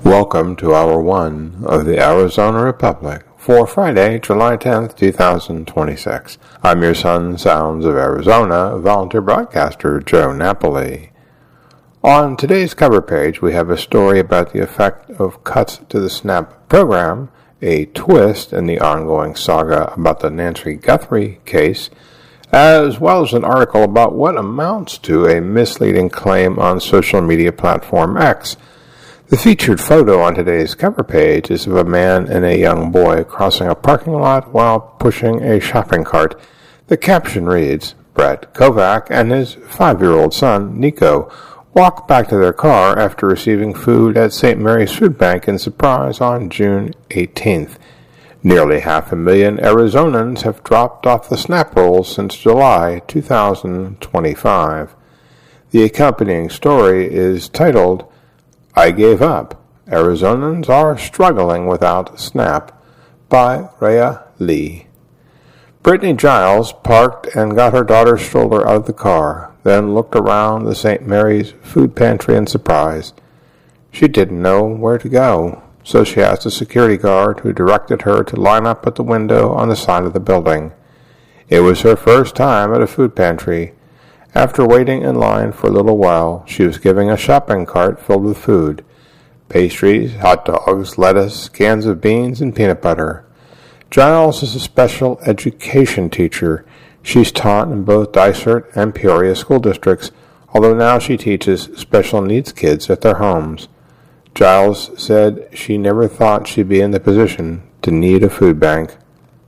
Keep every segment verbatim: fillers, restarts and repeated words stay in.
Welcome to Hour one of the Arizona Republic for Friday, July tenth, two thousand twenty-six. I'm your son, Sounds of Arizona, volunteer broadcaster Joe Napoli. On today's cover page, we have a story about the effect of cuts to the SNAP program, a twist in the ongoing saga about the Nancy Guthrie case, as well as an article about what amounts to a misleading claim on social media platform X. The featured photo on today's cover page is of a man and a young boy crossing a parking lot while pushing a shopping cart. The caption reads, Brett Kovac and his five-year-old son, Nico, walk back to their car after receiving food at Saint Mary's Food Bank in Surprise on June eighteenth. Nearly half a million Arizonans have dropped off the SNAP rolls since July two thousand twenty-five. The accompanying story is titled, I Gave Up. Arizonans Are Struggling Without SNAP by Rhea Lee. Brittany Giles parked and got her daughter's stroller out of the car, then looked around the Saint Mary's food pantry in surprise. She didn't know where to go, so she asked a security guard who directed her to line up at the window on the side of the building. It was her first time at a food pantry. After waiting in line for a little while, she was given a shopping cart filled with food. Pastries, hot dogs, lettuce, cans of beans, and peanut butter. Giles is a special education teacher. She's taught in both Dysart and Peoria school districts, although now she teaches special needs kids at their homes. Giles said she never thought she'd be in the position to need a food bank.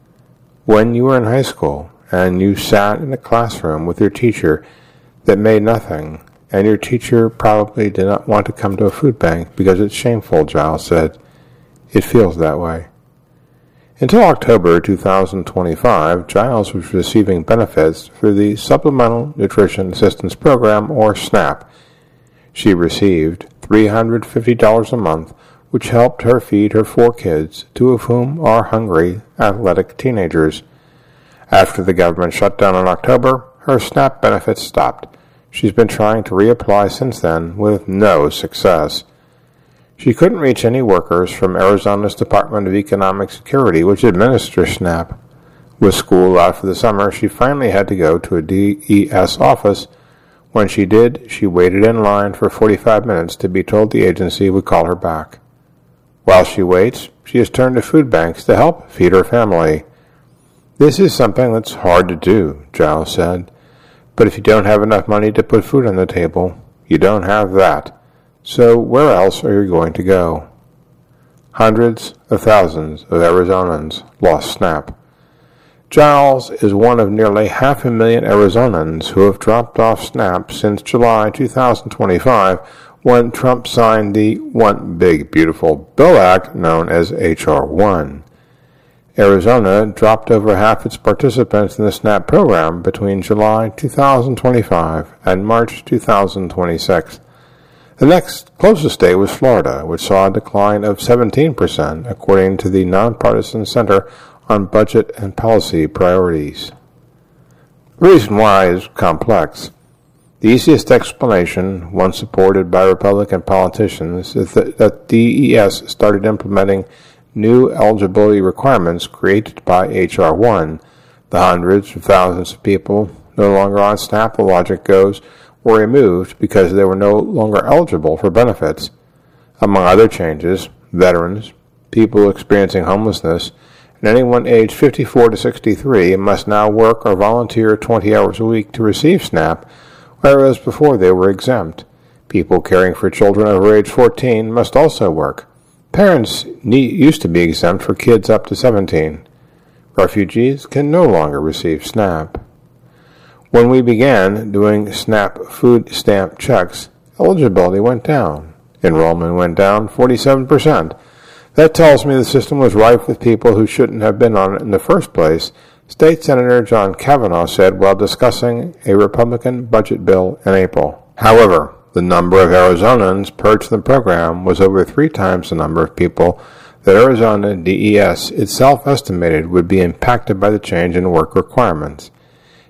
When you were in high school, and you sat in a classroom with your teacher that made nothing, and your teacher probably did not want to come to a food bank because it's shameful, Giles said. It feels that way. Until October two thousand twenty-five, Giles was receiving benefits through the Supplemental Nutrition Assistance Program, or SNAP. She received three hundred fifty dollars a month, which helped her feed her four kids, two of whom are hungry, athletic teenagers. After the government shut down in October, her SNAP benefits stopped. She's been trying to reapply since then with no success. She couldn't reach any workers from Arizona's Department of Economic Security, which administers SNAP. With school out for the summer, she finally had to go to a D E S office. When she did, she waited in line for forty-five minutes to be told the agency would call her back. While she waits, she has turned to food banks to help feed her family. This is something that's hard to do, Giles said. But if you don't have enough money to put food on the table, you don't have that. So where else are you going to go? Hundreds of thousands of Arizonans lost SNAP. Giles is one of nearly half a million Arizonans who have dropped off SNAP since July two thousand twenty-five, when Trump signed the One Big Beautiful Bill Act known as H R one. Arizona dropped over half its participants in the SNAP program between July two thousand twenty-five and March two thousand twenty-six. The next closest state was Florida, which saw a decline of seventeen percent, according to the Nonpartisan Center on Budget and Policy Priorities. The reason why is complex. The easiest explanation, one supported by Republican politicians, is that, that D E S started implementing new eligibility requirements created by H R one. The hundreds of thousands of people no longer on SNAP, the logic goes, were removed because they were no longer eligible for benefits. Among other changes, veterans, people experiencing homelessness, and anyone aged fifty-four to sixty-three must now work or volunteer twenty hours a week to receive SNAP, whereas before they were exempt. People caring for children over age fourteen must also work. Parents need, used to be exempt for kids up to seventeen. Refugees can no longer receive SNAP. When we began doing SNAP food stamp checks, eligibility went down. Enrollment went down forty-seven percent. That tells me the system was rife with people who shouldn't have been on it in the first place, State Senator John Kavanaugh said while discussing a Republican budget bill in April. However, the number of Arizonans purged from the program was over three times the number of people that Arizona D E S itself estimated would be impacted by the change in work requirements.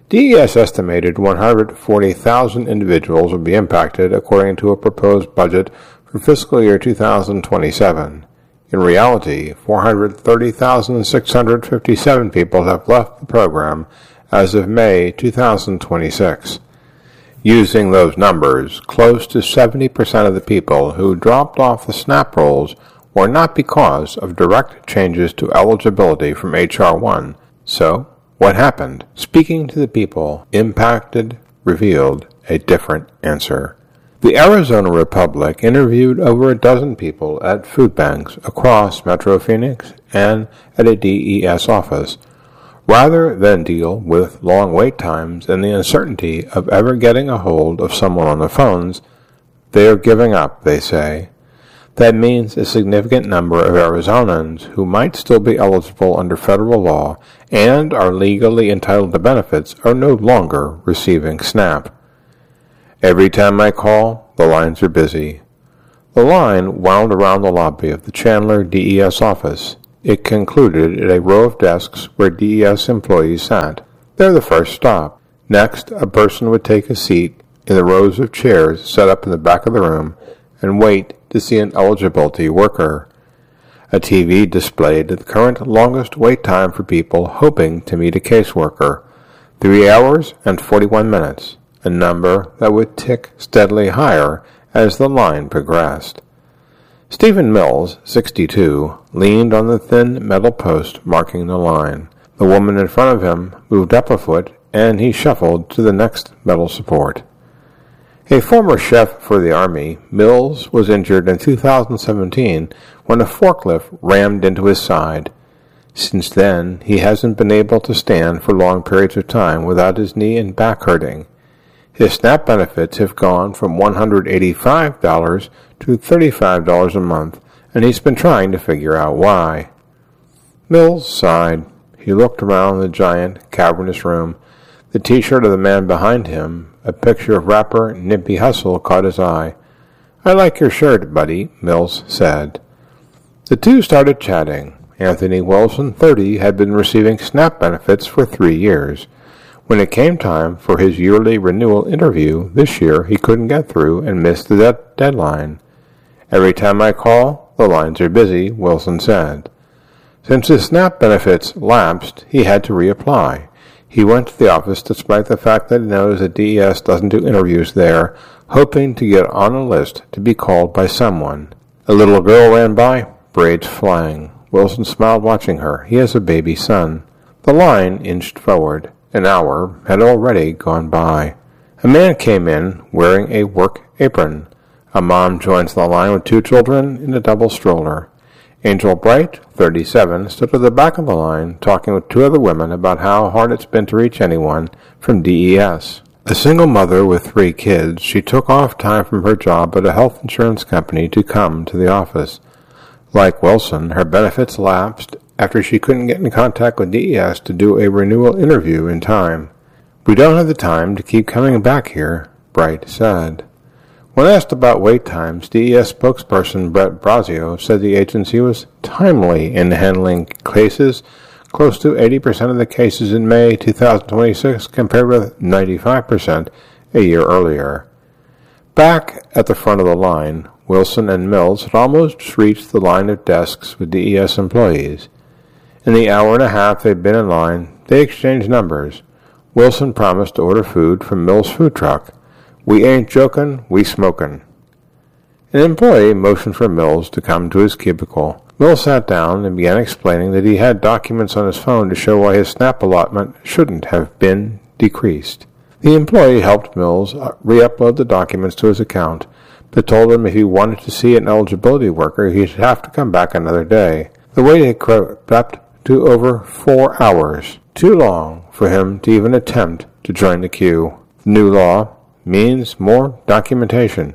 D E S estimated one hundred forty thousand individuals would be impacted according to a proposed budget for fiscal year two thousand twenty-seven. In reality, four hundred thirty thousand six hundred fifty-seven people have left the program as of May two thousand twenty-six. Using those numbers, close to seventy percent of the people who dropped off the SNAP rolls were not because of direct changes to eligibility from H R one. So, what happened? Speaking to the people impacted revealed a different answer. The Arizona Republic interviewed over a dozen people at food banks across Metro Phoenix and at a D E S office. Rather than deal with long wait times and the uncertainty of ever getting a hold of someone on the phones, they are giving up, they say. That means a significant number of Arizonans who might still be eligible under federal law and are legally entitled to benefits are no longer receiving SNAP. Every time I call, the lines are busy. The line wound around the lobby of the Chandler D E S office. It concluded at a row of desks where D E S employees sat. They're the first stop. Next, a person would take a seat in the rows of chairs set up in the back of the room and wait to see an eligibility worker. A T V displayed the current longest wait time for people hoping to meet a caseworker, three hours and forty-one minutes, a number that would tick steadily higher as the line progressed. Stephen Mills, sixty-two, leaned on the thin metal post marking the line. The woman in front of him moved up a foot, and he shuffled to the next metal support. A former chef for the Army, Mills was injured in two thousand seventeen when a forklift rammed into his side. Since then, he hasn't been able to stand for long periods of time without his knee and back hurting. His SNAP benefits have gone from one hundred eighty-five dollars to thirty-five dollars a month, and he's been trying to figure out why. Mills sighed. He looked around the giant, cavernous room. The T-shirt of the man behind him, a picture of rapper Nipsey Hussle, caught his eye. "I like your shirt, buddy," Mills said. The two started chatting. Anthony Wilson, thirty, had been receiving SNAP benefits for three years. When it came time for his yearly renewal interview this year, he couldn't get through and missed the de- deadline. "Every time I call, the lines are busy," Wilson said. Since his SNAP benefits lapsed, he had to reapply. He went to the office despite the fact that he knows that D E S doesn't do interviews there, hoping to get on a list to be called by someone. A little girl ran by, braids flying. Wilson smiled watching her. He has a baby son. The line inched forward. An hour had already gone by. A man came in wearing a work apron. A mom joins the line with two children in a double stroller. Angel Bright, thirty-seven, stood at the back of the line talking with two other women about how hard it's been to reach anyone from D E S. A single mother with three kids, she took off time from her job at a health insurance company to come to the office. Like Wilson, her benefits lapsed after she couldn't get in contact with D E S to do a renewal interview in time. "We don't have the time to keep coming back here," Bright said. When asked about wait times, D E S spokesperson Brett Brazio said the agency was timely in handling cases, close to eighty percent of the cases in May two thousand twenty-six compared with ninety-five percent a year earlier. Back at the front of the line, Wilson and Mills had almost reached the line of desks with D E S employees. In the hour and a half they'd been in line, they exchanged numbers. Wilson promised to order food from Mills' food truck. "We ain't jokin', we smokin'." An employee motioned for Mills to come to his cubicle. Mills sat down and began explaining that he had documents on his phone to show why his SNAP allotment shouldn't have been decreased. The employee helped Mills re-upload the documents to his account, but told him if he wanted to see an eligibility worker, he'd have to come back another day. The wait had crept to over four hours, too long for him to even attempt to join the queue. The new law means more documentation.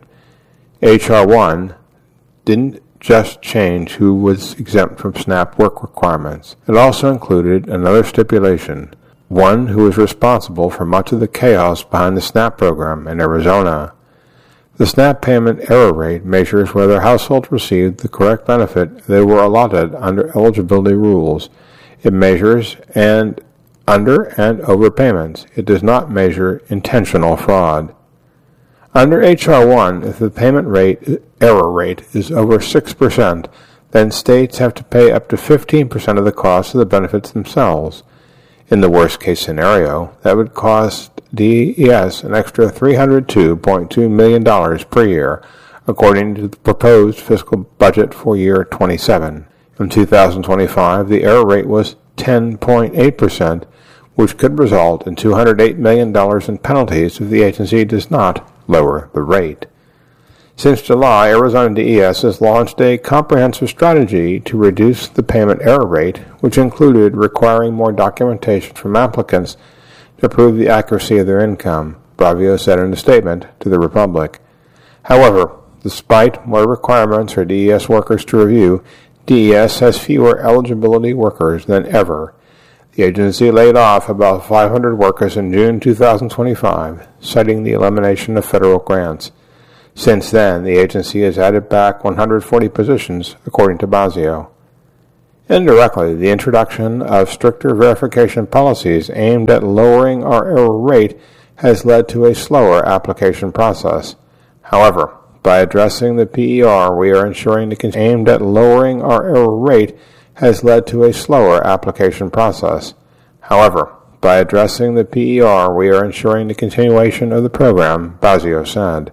H R one didn't just change who was exempt from SNAP work requirements. It also included another stipulation, one who was responsible for much of the chaos behind the SNAP program in Arizona. The SNAP payment error rate measures whether households received the correct benefit they were allotted under eligibility rules. It measures and under and overpayments. It does not measure intentional fraud. Under H R one, if the payment rate error rate is over six percent, then states have to pay up to fifteen percent of the cost of the benefits themselves. In the worst-case scenario, that would cost D E S an extra three hundred two point two million dollars per year, according to the proposed fiscal budget for year twenty-seven. In two thousand twenty-five, the error rate was ten point eight percent, which could result in two hundred eight million dollars in penalties if the agency does not lower the rate. Since July, Arizona D E S has launched a comprehensive strategy to reduce the payment error rate, which included requiring more documentation from applicants to prove the accuracy of their income, Bravio said in a statement to the Republic. However, despite more requirements for D E S workers to review, D E S has fewer eligibility workers than ever. The agency laid off about five hundred workers in June two thousand twenty-five, citing the elimination of federal grants. Since then, the agency has added back one hundred forty positions, according to Bravio. Indirectly, the introduction of stricter verification policies aimed at lowering our error rate has led to a slower application process. However, by addressing the P E R, we are ensuring the con- aimed at lowering our error rate has led to a slower application process. However, by addressing the P E R, we are ensuring the continuation of the program, Bravio said.